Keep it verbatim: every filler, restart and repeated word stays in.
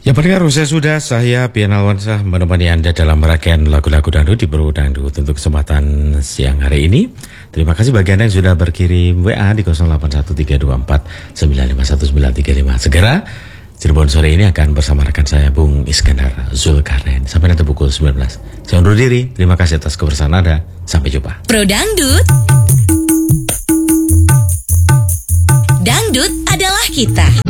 Ya pendengar, usai sudah saya Pian Alwansyah menemani Anda dalam rangkaian lagu-lagu dangdut di Bro Dangdut untuk kesempatan siang hari ini. Terima kasih bagi Anda yang sudah berkirim W A di nol delapan satu tiga dua empat sembilan lima satu sembilan tiga lima. Segera Cirebon sore ini akan bersama rekan saya Bung Iskandar Zulkarnain sampai nanti pukul sembilan belas. Saya undur diri. Terima kasih atas kebersamaan Anda. Sampai jumpa. Bro Dangdut. Dangdut adalah kita.